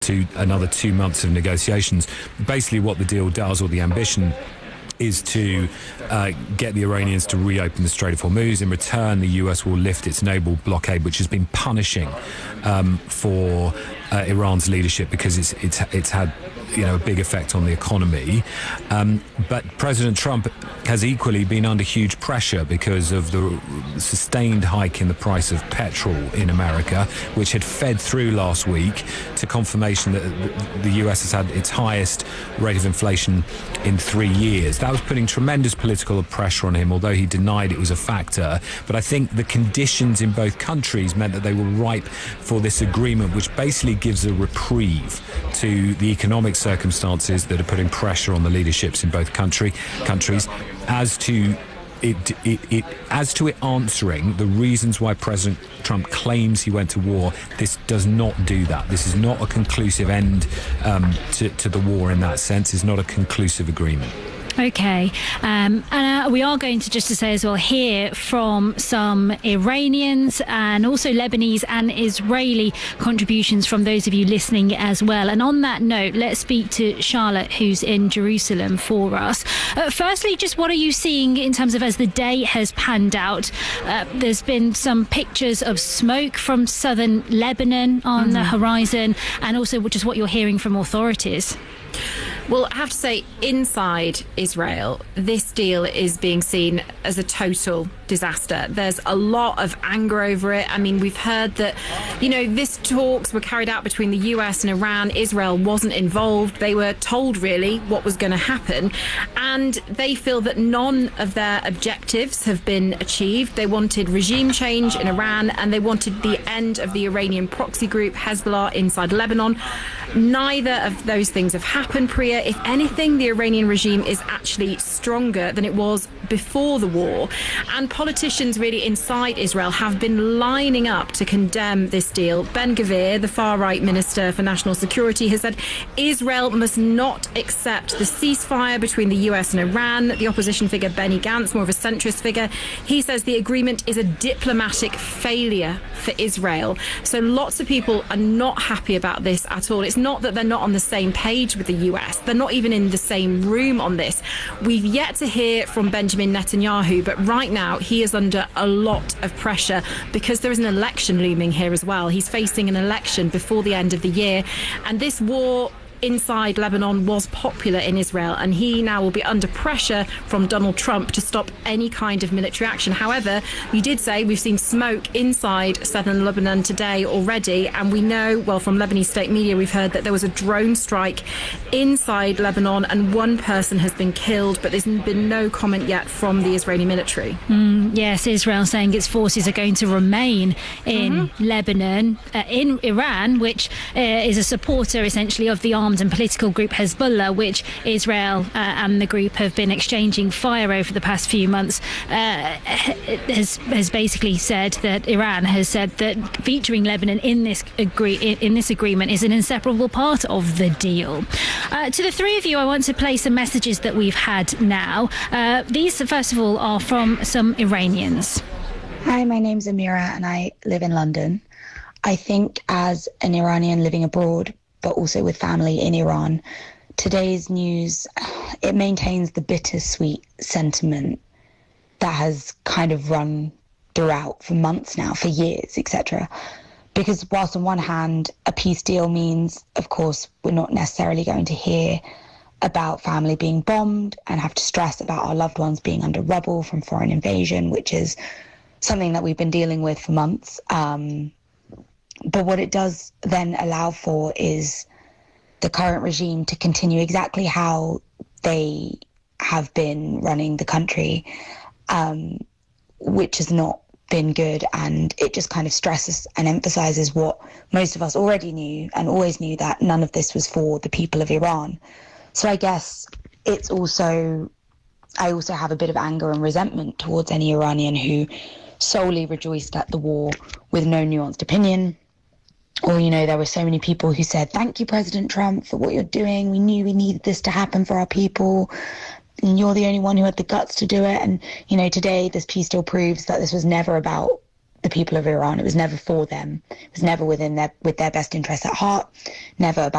to another 2 months of negotiations. Basically what the deal does, or the ambition, is to get the Iranians to reopen the Strait of Hormuz. In return, the US will lift its naval blockade, which has been punishing for Iran's leadership, because it's had a big effect on the economy. But President Trump has equally been under huge pressure because of the sustained hike in the price of petrol in America, which had fed through last week to confirmation that the US has had its highest rate of inflation in 3 years. That was putting tremendous political pressure on him, although he denied it was a factor. But I think the conditions in both countries meant that they were ripe for this agreement, which basically gives a reprieve to the economic circumstances that are putting pressure on the leaderships in both countries as to it answering the reasons why President Trump claims he went to war. This does not do that. This is not a conclusive end to the war in that sense. It's not a conclusive agreement. Okay, and we are going to, just to say as well, hear from some Iranians and also Lebanese and Israeli contributions from those of you listening as well. And on that note, let's speak to Charlotte, who's in Jerusalem, for us. Firstly, just what are you seeing in terms of as the day has panned out? There's been some pictures of smoke from southern Lebanon on the horizon, and also just what you're hearing from authorities. Well, I have to say, inside Israel, this deal is being seen as a total disaster. There's a lot of anger over it. I mean, we've heard that, these talks were carried out between the US and Iran. Israel wasn't involved. They were told, really, what was going to happen. And they feel that none of their objectives have been achieved. They wanted regime change in Iran, and they wanted the end of the Iranian proxy group, Hezbollah, inside Lebanon. Neither of those things have happened, Priya. If anything, the Iranian regime is actually stronger than it was before the war. And politicians really inside Israel have been lining up to condemn this deal. Ben Gvir, the far-right Minister for National Security, has said Israel must not accept the ceasefire between the US and Iran. The opposition figure, Benny Gantz, more of a centrist figure, he says the agreement is a diplomatic failure for Israel. So lots of people are not happy about this at all. It's not that they're not on the same page with the US. They're not even in the same room on this. We've yet to hear from Benjamin Netanyahu, but right now he is under a lot of pressure because there is an election looming here as well. He's facing an election before the end of the year, and this war inside Lebanon was popular in Israel, and he now will be under pressure from Donald Trump to stop any kind of military action. However, you did say we've seen smoke inside southern Lebanon today already, and we know, well, from Lebanese state media, we've heard that there was a drone strike inside Lebanon and one person has been killed, but there's been no comment yet from the Israeli military. Yes, Israel saying its forces are going to remain in Lebanon, in Iran, which is a supporter essentially of the armed and political group Hezbollah, which Israel and the group have been exchanging fire over the past few months, has basically said that Iran has said that featuring Lebanon in this agreement is an inseparable part of the deal. To the three of you, I want to play some messages that we've had now. These, first of all, are from some Iranians. Hi, my name's Amira and I live in London. I think as an Iranian living abroad, but also with family in Iran, today's news, it maintains the bittersweet sentiment that has kind of run throughout for months now, for years, etc. Because whilst on one hand, a peace deal means, of course, we're not necessarily going to hear about family being bombed and have to stress about our loved ones being under rubble from foreign invasion, which is something that we've been dealing with for months. But what it does then allow for is the current regime to continue exactly how they have been running the country, which has not been good. And it just kind of stresses and emphasizes what most of us already knew and always knew, that none of this was for the people of Iran. So I guess I also have a bit of anger and resentment towards any Iranian who solely rejoiced at the war with no nuanced opinion. Or, there were so many people who said, thank you, President Trump, for what you're doing. We knew we needed this to happen for our people. And you're the only one who had the guts to do it. And, today this peace deal proves that this was never about the people of Iran. It was never for them. It was never with their best interests at heart, never about